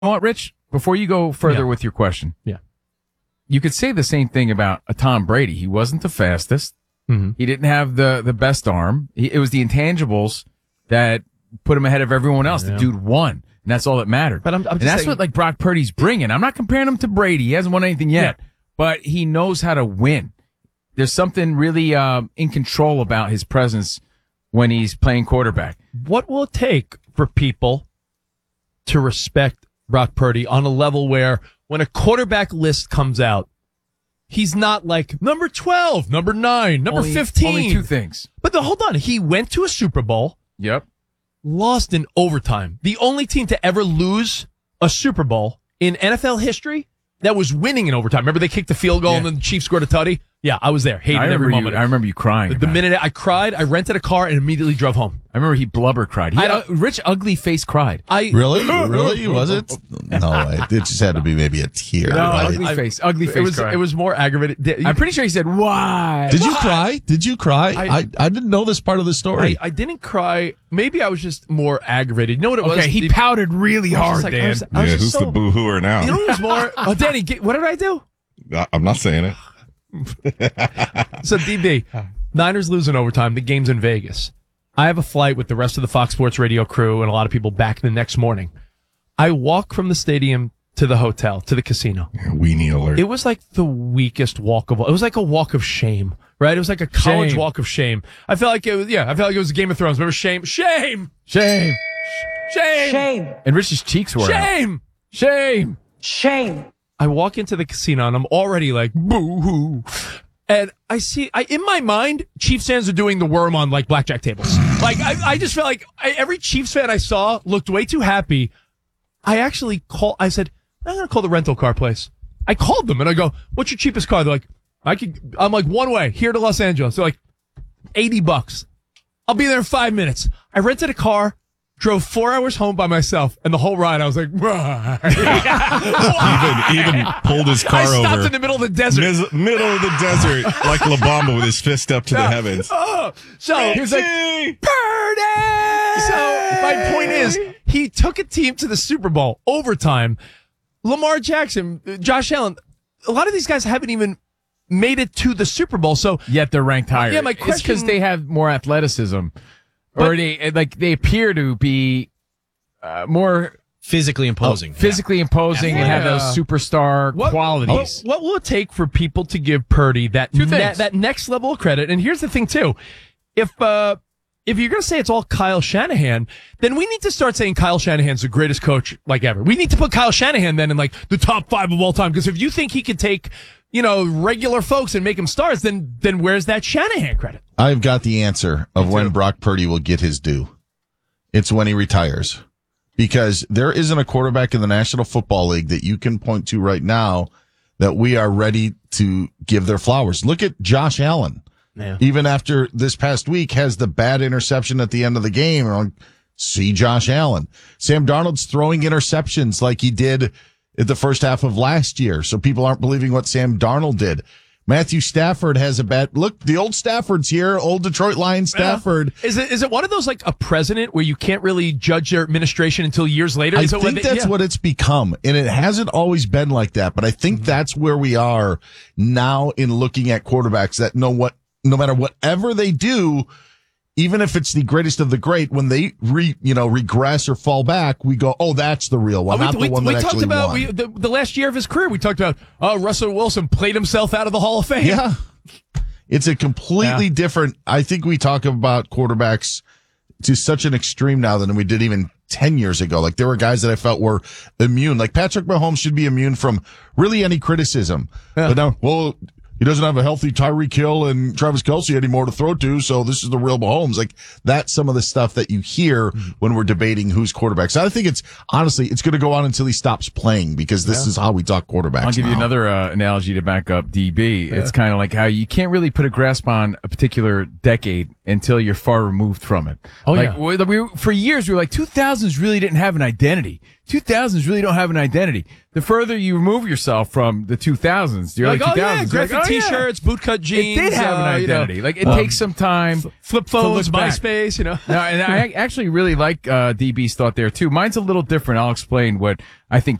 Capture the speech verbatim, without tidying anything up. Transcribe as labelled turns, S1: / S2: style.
S1: know what, Rich? Before you go further
S2: Yeah.
S1: with your question,
S2: Yeah.
S1: you could say the same thing about a Tom Brady. He wasn't the fastest.
S2: Mm-hmm.
S1: He didn't have the, the best arm. He, it was the intangibles that put him ahead of everyone else.
S2: Yeah.
S1: The dude won, and that's all that mattered.
S2: But I'm, I'm
S1: and
S2: just
S1: that's
S2: saying,
S1: what like Brock Purdy's bringing. I'm not comparing him to Brady. He hasn't won anything yet,
S2: Yeah.
S1: but he knows how to win. There's something really um, in control about his presence when he's playing quarterback.
S2: what will it take for people to respect Brock Purdy on a level where when a quarterback list comes out, he's not like number twelve, number nine, number
S1: Only-
S2: fifteen.
S1: Only two things.
S2: But the, hold on. He went to a Super Bowl,
S1: Yep.
S2: lost in overtime. The only team to ever lose a Super Bowl in N F L history that was winning in overtime. Remember they kicked the field goal
S1: Yeah.
S2: and then the Chiefs scored a tutty? Yeah, I was there. Hated
S1: I
S2: every
S1: remember,
S2: moment.
S1: you, I remember you crying.
S2: the
S1: about it.
S2: minute I cried, I rented a car and immediately drove home.
S1: I remember he blubber cried. He,
S2: I
S1: uh,
S2: don't-
S1: Rich Ugly Face cried.
S2: I
S3: Really? Really? Was it? No, it just had to be maybe a tear.
S1: No,
S3: right?
S1: Ugly
S2: I-
S1: Face. Ugly Face
S2: it was
S1: cried.
S2: it was more aggravated. Did-
S1: I'm pretty sure he said, why?
S3: Did you cry? Did you cry?
S2: I-
S3: I, I didn't know this part of the
S2: I,
S3: story.
S2: I didn't cry. Maybe I was just more aggravated. You know what it was?
S1: Okay, he
S2: The-
S1: pouted really
S2: I was
S1: hard,
S2: just like- I
S1: Dan.
S2: was- I was
S4: Yeah,
S2: just
S4: who's
S2: so-
S4: the boo-hooer now?
S2: You know what was more? Oh, Danny, get, what did I do?
S4: I- I'm not saying it.
S2: So, D B, Niners lose in overtime. The game's in Vegas. I have a flight with the rest of the Fox Sports Radio crew and a lot of people back the next morning. I walk from the stadium to the hotel, to the casino.
S4: Yeah, weenie alert.
S2: It was like the weakest walk of all. It was like a walk of shame, right? It was like a college
S1: Shame.
S2: walk of shame. I felt like it was, yeah, I felt like it was Game of Thrones. Remember shame? Shame!
S1: Shame.
S2: Shame!
S5: Shame.
S1: And Rich's cheeks were out.
S2: Shame!
S1: Shame.
S5: Shame.
S2: I walk into the casino and I'm already like, boo hoo. And I see, I, in my mind, Chiefs fans are doing the worm on like blackjack tables. Like, I, I just felt like I, every Chiefs fan I saw looked way too happy. I actually call, I said, I'm going to call the rental car place. I called them and I go, what's your cheapest car? They're like, I could, I'm like, one way here to Los Angeles. They're like, eighty bucks. I'll be there in five minutes. I rented a car, drove four hours home by myself, and the whole ride I was like, right.
S4: even even pulled his car
S2: I stopped
S4: over.
S2: in the middle of the desert.
S4: Mis- middle of the desert, like La Bamba with his fist up to the heavens.
S2: Oh, so he was like,
S4: Richie!
S2: Purdy! So my point is, he took a team to the Super Bowl overtime. Lamar Jackson, uh, Josh Allen, a lot of these guys haven't even made it to the Super Bowl. So
S1: Yet they're ranked higher.
S2: Yeah, my
S1: It's because
S2: question-
S1: they have more athleticism.
S2: But-
S1: or they, like, they appear to be uh, more
S6: Physically imposing.
S1: physically imposing and have
S2: Yeah.
S1: those superstar
S2: what,
S1: qualities.
S2: What, what will it take for people to give Purdy that
S1: Two
S2: ne-
S1: things.
S2: that next level of credit? And here's the thing too, if uh, if you're going to say it's all Kyle Shanahan, then we need to start saying Kyle Shanahan's the greatest coach like ever. We need to put Kyle Shanahan then in like the top five of all time. Because if you think he could take, you know, regular folks and make them stars, then then where's that Shanahan credit?
S3: I've got the answer of when Brock Purdy will get his due. It's when he retires. Because there isn't a quarterback in the National Football League that you can point to right now that we are ready to give their flowers. Look at Josh Allen.
S2: Yeah.
S3: Even after this past week has the bad interception at the end of the game. We're like, see Josh Allen. Sam Darnold's throwing interceptions like he did at the first half of last year. So people aren't believing what Sam Darnold did. Matthew Stafford has a bad look. The old Stafford's here. Old Detroit Lions Stafford.
S2: Is it is it one of those like a president where you can't really judge their administration until years later?
S3: I
S2: Is it when
S3: think
S2: they-
S3: that's
S2: yeah.
S3: what it's become. And it hasn't always been like that, but I think
S2: Mm-hmm.
S3: that's where we are now in looking at quarterbacks that know what, no matter whatever they do, even if it's the greatest of the great, when they re, you know, regress or fall back, we go, oh, that's the real one,
S2: Oh,
S3: not
S2: we,
S3: the one
S2: we
S3: that
S2: talked
S3: actually
S2: about
S3: won.
S2: we, the, the last year of his career. We talked about oh Russell Wilson played himself out of the Hall of Fame.
S3: Yeah. It's a completely
S1: Yeah.
S3: different. I think we talk about quarterbacks to such an extreme now than we did even ten years ago. Like there were guys that I felt were immune. Like Patrick Mahomes should be immune from really any criticism. But now, well, he doesn't have a healthy Tyreek Hill and Travis Kelce anymore to throw to. So this is the real Mahomes. Like that's some of the stuff that you hear when we're debating who's quarterback. So I think it's honestly, it's going to go on until he stops playing because this is how we talk quarterbacks.
S1: I'll give you
S3: now.
S1: another uh, analogy to back up D B. It's kind of like how you can't really put a grasp on a particular decade until you're far removed from it.
S2: Oh,
S1: like,
S2: yeah.
S1: we, we, for years, we were like, two thousands really didn't have an identity. two thousands really don't have an identity. The further you remove yourself from the two thousands, you're like,
S2: Like, oh yeah,
S1: two thousands. You're
S2: graphic
S1: like, oh, yeah.
S2: T-shirts, bootcut jeans.
S1: It did have
S2: uh,
S1: an
S2: you know,
S1: identity. like, it takes some time.
S2: flip
S1: to
S2: phones,
S1: look back.
S2: MySpace, you know.
S1: No, and I actually really like uh, D B's thought there too. Mine's a little different. I'll explain what I think